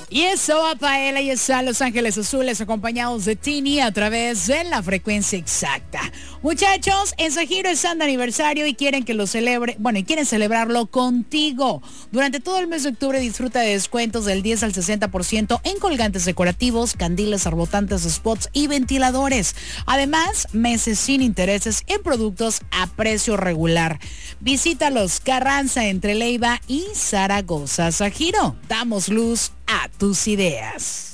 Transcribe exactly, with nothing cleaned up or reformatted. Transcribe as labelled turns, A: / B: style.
A: Y eso a Paela y eso a Los Ángeles Azules acompañados de Tini a través de la frecuencia exacta. Muchachos, en Sajiro están de aniversario y quieren que lo celebre, bueno, y quieren celebrarlo contigo. Durante todo el mes de octubre disfruta de descuentos del diez al sesenta por ciento en colgantes decorativos, candiles, arbotantes, spots y ventiladores. Además, meses sin intereses en productos a precio regular. Visítalos, Carranza entre Leiva y Zaragoza. Sajiro, damos luz a tus ideas.